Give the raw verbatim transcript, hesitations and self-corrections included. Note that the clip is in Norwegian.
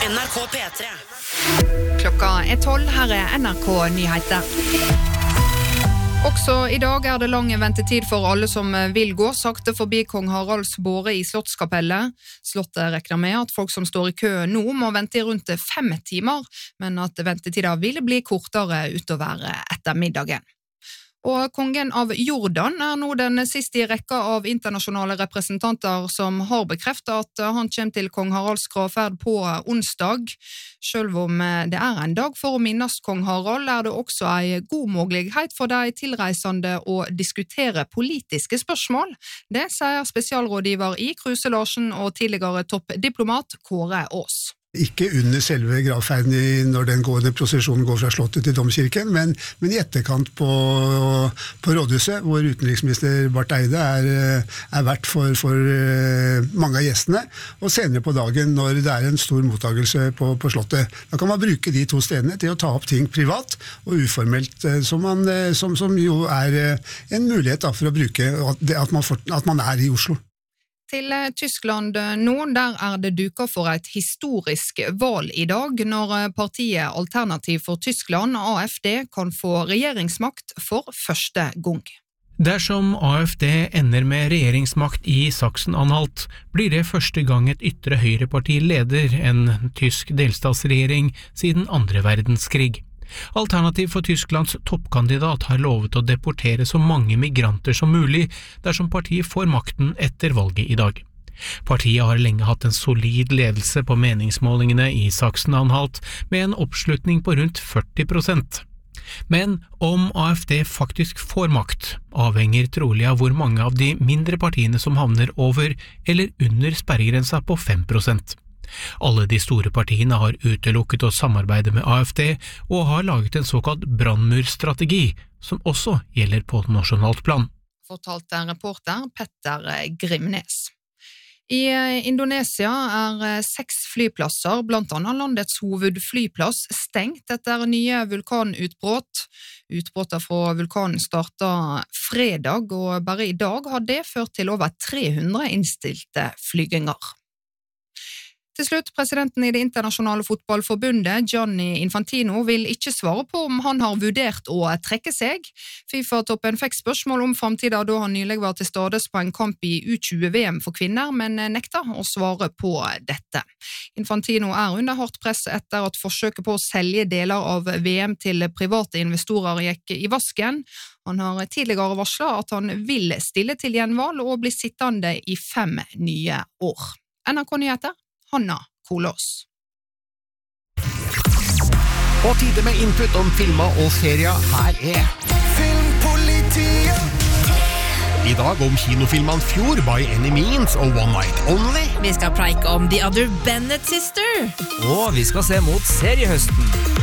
N R K P tre. Klokka er tolv, her er N R K Nyheter. Også i dag er det lang ventetid for alle som vil gå sakte forbi Kong Haralds båre i Slottskapellet. Slottet regner med at folk som står i kø nå må vente i rundt fem timer, men at ventetiden vil bli kortere utover ettermiddagen. Og kongen av Jordan er nå den siste i rekka av internasjonale representanter som har bekreftet at han kommer til kong Haralds gravferd på onsdag. Selv om det er en dag for å minnes kong Harald, er det også en god mulighet for de tilreisende å diskutere politiske spørsmål. Det sier spesialrådgiver i Kruse Larsen og tidligere toppdiplomat Kåre Aas. Ikke under selve gravferden når den går, den prosesjonen går fra slottet til domkirken, men, men i etterkant på, på rådhuset, hvor utenriksminister Barth Eide er, er vært for, for mange av gjestene, og senere på dagen når det er en stor mottagelse på, på slottet. Da kan man bruke de to stedene til å ta opp ting privat og uformelt, som, man, som, som jo er en mulighet da, for å bruke at man, for, at man er i Oslo. Til Tyskland nå, der er det duket for et historisk valg i dag, når partiet Alternativ for Tyskland, A F D, kan få regjeringsmakt for første gang. Dersom A F D ender med regjeringsmakt i Sachsen-Anhalt, blir det første gang et ytre høyreparti leder en tysk delstatsregjering siden andre verdenskrig. Alternativ for Tysklands toppkandidat har lovet å deportere så mange migranter som mulig dersom partiet får makten etter valget i dag. Partiet har lenge hatt en solid ledelse på meningsmålingene i Sachsen-Anhalt med en oppslutning på rundt førti prosent. Men om A F D faktisk får makt, avhenger trolig av hvor mange av de mindre partiene som havner over eller under sperregrensa på fem prosent. Alle de store partiene har utelukket å samarbeide med A F D og har laget en såkalt brannmurstrategi, som også gjelder på nasjonalt plan. Fortalte reporter Petter Grimnes. I Indonesia er seks flyplasser, blant annet landets hovedflyplass, stengt etter nye vulkanutbrudd. Utbruddet fra vulkanen startet fredag, og bare i dag har det ført til over tre hundre innstilte flyginger. Til slutt, presidenten i det internasjonale fotballforbundet, Gianni Infantino, vil ikke svare på om han har vurdert å trekke seg. FIFA-toppen fikk spørsmål om fremtiden da han nylig var til stades på en kamp i U tjue V M for kvinner, men nekta å svare på dette. Infantino er under hardt press etter at forsøket på å selge deler av V M til private investorer gikk i vasken. Han har tidligere varslet at han vil stille til gjenvalg og bli sittende i fem nye år. N R K Nyheter, Hanna Kolås. På tide med input om filmer og serier. Her er Filmpolitiet. I dag om kinofilmene Fjord, By Any Means og One Night Only. Vi skal preike om The Other Bennett Sister. Og vi skal se mot seriehøsten.